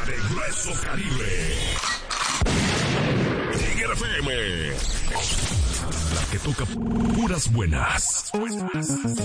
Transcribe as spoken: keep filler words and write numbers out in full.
de grueso calibre. Tiger F M. La que toca puras buenas.